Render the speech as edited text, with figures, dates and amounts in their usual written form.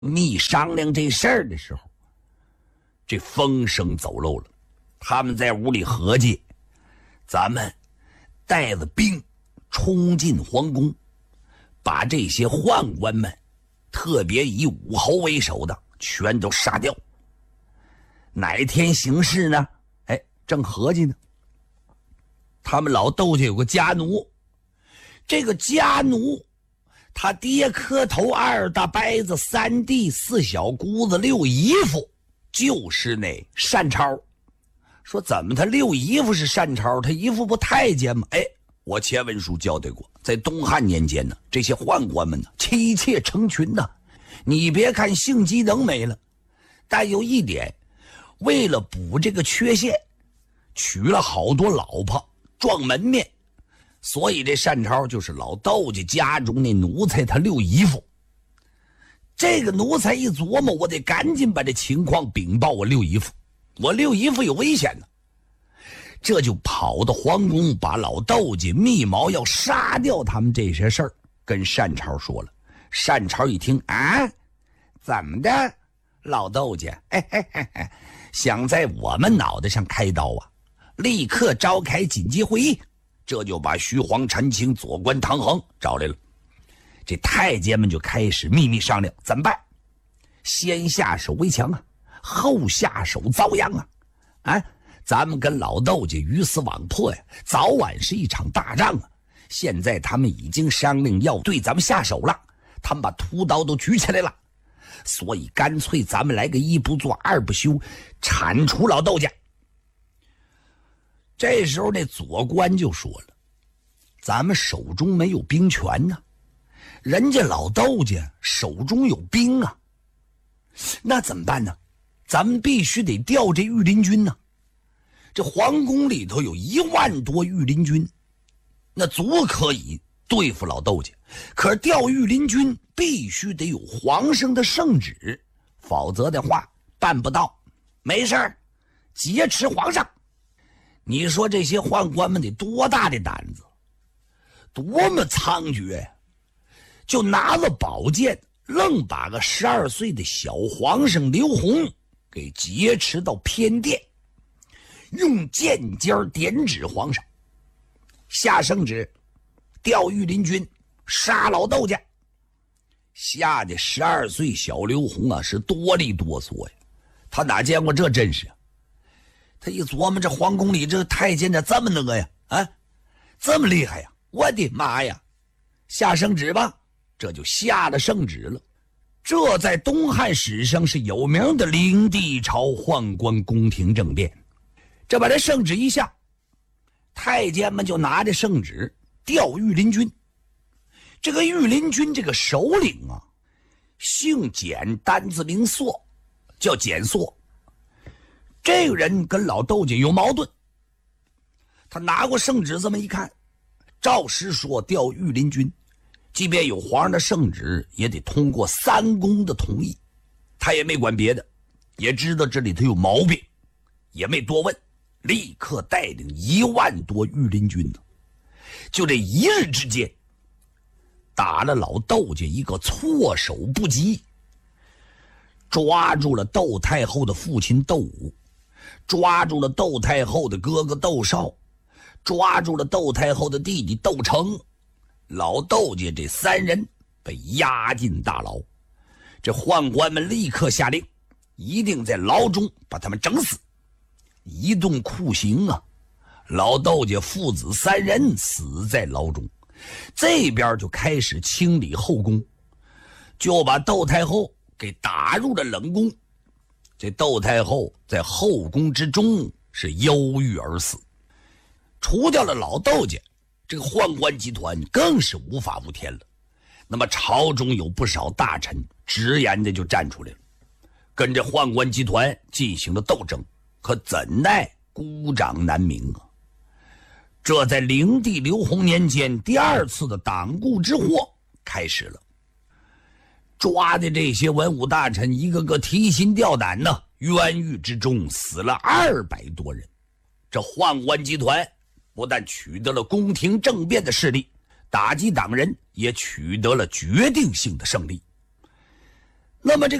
密商量这事儿的时候，这风声走漏了。他们在屋里合计，咱们带着兵冲进皇宫，把这些宦官们，特别以武侯为首的全都杀掉。哪天行事呢？正合计呢。他们老窦家有个家奴，这个家奴他爹磕头二大伯子三弟四小姑子六姨夫就是那单超。说怎么他六姨夫是单超，他姨夫不太监吗？我前文书交代过，在东汉年间呢，这些宦官们呢妻妾成群呢。你别看性机能没了，但有一点，为了补这个缺陷，娶了好多老婆撞门面。所以这单超就是老窦家家中那奴才他六姨夫。这个奴才一琢磨，我得赶紧把这情况禀报我六姨夫，我六姨夫有危险呢。这就跑到皇宫，把老窦家密谋要杀掉他们这些事儿跟单超说了。单超一听，怎么的，老窦家想在我们脑袋上开刀啊？立刻召开紧急会议，这就把徐晃、陈清、左官、唐衡找来了。这太监们就开始秘密商量怎么办，先下手为强啊，后下手遭殃啊！咱们跟老窦家鱼死网破呀，早晚是一场大仗啊！现在他们已经商量要对咱们下手了，他们把屠刀都举起来了，所以干脆咱们来个一不做二不休，铲除老窦家。这时候那左官就说了，咱们手中没有兵权呢，人家老窦家手中有兵啊，那怎么办呢？咱们必须得调这御林军呢。这皇宫里头有1万多御林军，那足可以对付老窦家。可是调御林军必须得有皇上的圣旨，否则的话办不到。没事儿，劫持皇上。你说这些宦官们得多大的胆子，多么猖獗呀！就拿了宝剑，愣把个12岁的小皇上刘宏给劫持到偏殿，用剑尖点指皇上，下圣旨，调御林军，杀老窦家。吓得12岁小刘宏啊是哆里哆嗦呀，他哪见过这阵势啊？他一琢磨，这皇宫里这太监这么那个呀，这么厉害呀！我的妈呀！下圣旨吧，这就下了圣旨了。这在东汉史上是有名的灵帝朝宦官宫廷政变。这把这圣旨一下，太监们就拿着圣旨调御林军。这个御林军这个首领啊，姓简，单字名硕，叫简硕。这个人跟老窦家有矛盾，他拿过圣旨这么一看，照实说调御林军，即便有皇上的圣旨，也得通过三公的同意。他也没管别的，也知道这里头有毛病，也没多问，立刻带领1万多御林军呢，就这一日之间，打了老窦家一个措手不及，抓住了窦太后的父亲窦武，抓住了窦太后的哥哥窦绍，抓住了窦太后的弟弟窦成。老窦家这3人被押进大牢。这宦官们立刻下令，一定在牢中把他们整死，一顿酷刑啊！老窦家父子3人死在牢中。这边就开始清理后宫，就把窦太后给打入了冷宫。这窦太后在后宫之中是忧郁而死。除掉了老窦家，这个宦官集团更是无法无天了。那么朝中有不少大臣直言的就站出来了，跟这宦官集团进行了斗争，可怎奈孤掌难鸣啊！这在灵帝刘宏年间，第2次的党锢之祸开始了。抓的这些文武大臣一个个提心吊胆呢，冤狱之中死了200多人。这宦官集团不但取得了宫廷政变的势力，打击党人也取得了决定性的胜利。 那么这